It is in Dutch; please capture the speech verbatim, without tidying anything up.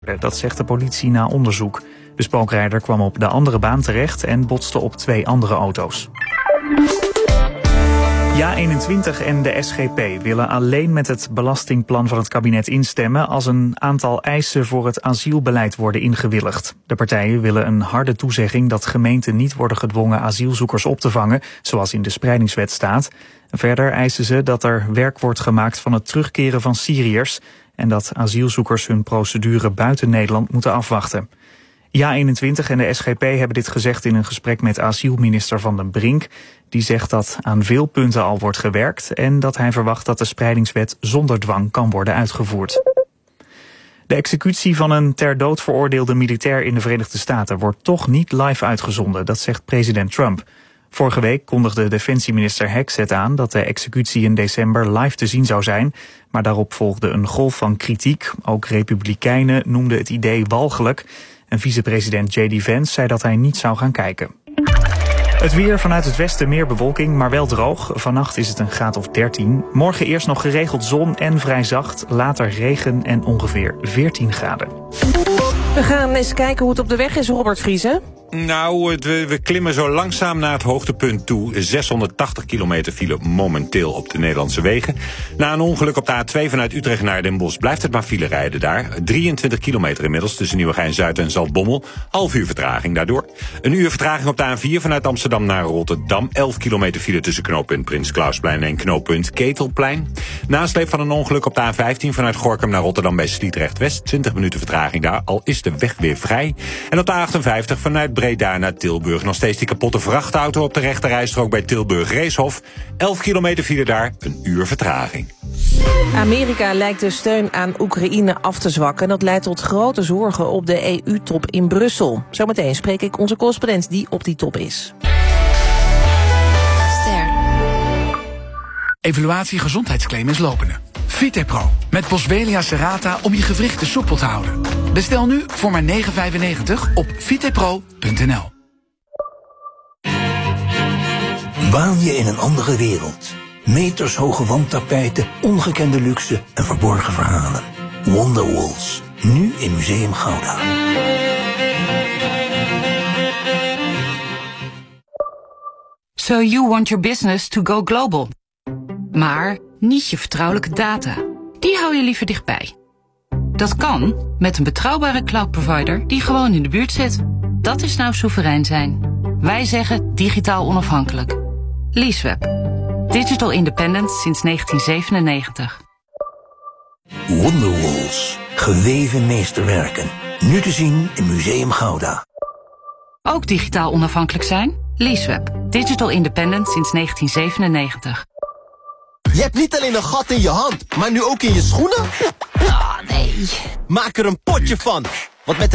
Dat zegt de politie na onderzoek. De spookrijder kwam op de andere baan terecht en botste op twee andere auto's. Ja eenentwintig en de S G P willen alleen met het belastingplan van het kabinet instemmen als een aantal eisen voor het asielbeleid worden ingewilligd. De partijen willen een harde toezegging dat gemeenten niet worden gedwongen asielzoekers op te vangen, zoals in de spreidingswet staat. Verder eisen ze dat er werk wordt gemaakt van het terugkeren van Syriërs en dat asielzoekers hun procedure buiten Nederland moeten afwachten. Ja eenentwintig en de S G P hebben dit gezegd in een gesprek met asielminister Van den Brink. Die zegt dat aan veel punten al wordt gewerkt en dat hij verwacht dat de spreidingswet zonder dwang kan worden uitgevoerd. De executie van een ter dood veroordeelde militair in de Verenigde Staten wordt toch niet live uitgezonden, dat zegt president Trump. Vorige week kondigde defensieminister Hegseth aan dat de executie in december live te zien zou zijn, maar daarop volgde een golf van kritiek. Ook republikeinen noemden het idee walgelijk. En vicepresident J D Vance zei dat hij niet zou gaan kijken. Het weer vanuit het westen meer bewolking, maar wel droog. Vannacht is het een graad of dertien. Morgen eerst nog geregeld zon en vrij zacht. Later regen en ongeveer veertien graden. We gaan eens kijken hoe het op de weg is, Robert Vriesen. Nou, we, we klimmen zo langzaam naar het hoogtepunt toe. zeshonderdtachtig kilometer file momenteel op de Nederlandse wegen. Na een ongeluk op de A twee vanuit Utrecht naar Den Bosch blijft het maar file rijden daar. drieëntwintig kilometer inmiddels tussen Nieuwegein-Zuid en Zaltbommel. Half uur vertraging daardoor. Een uur vertraging op de A vier vanuit Amsterdam naar Rotterdam. elf kilometer file tussen knooppunt Prins Klausplein en knooppunt Ketelplein. Nasleep van een ongeluk op de A vijftien vanuit Gorinchem naar Rotterdam bij Sliedrecht-West. twintig minuten vertraging daar, al is de weg weer vrij. En op de A achtenvijftig vanuit Breda naar Tilburg. Nog steeds die kapotte vrachtauto op de rechterrijstrook bij Tilburg-Reeshof. elf kilometer file daar, een uur vertraging. Amerika lijkt de steun aan Oekraïne af te zwakken. Dat leidt tot grote zorgen op de E U-top in Brussel. Zometeen spreek ik onze correspondent die op die top is. Ster. Evaluatie gezondheidsclaim is lopende. Vitepro met Boswellia serrata om je gewrichten soepel te houden. Bestel nu voor maar negen vijfennegentig op vitepro punt n l. Waan je in een andere wereld. Metershoge wandtapijten, ongekende luxe en verborgen verhalen. Wonderwalls, nu in Museum Gouda. So you want your business to go global. Maar niet je vertrouwelijke data. Die hou je liever dichtbij. Dat kan met een betrouwbare cloud provider die gewoon in de buurt zit. Dat is nou soeverein zijn. Wij zeggen digitaal onafhankelijk. Leaseweb. Digital independent sinds negentien zevenennegentig. Wonderwalls, geweven meesterwerken. Nu te zien in Museum Gouda. Ook digitaal onafhankelijk zijn? Leaseweb. Digital independent sinds negentien zevenennegentig. Je hebt niet alleen een gat in je hand, maar nu ook in je schoenen? Ah, nee. Maak er een potje van. Want met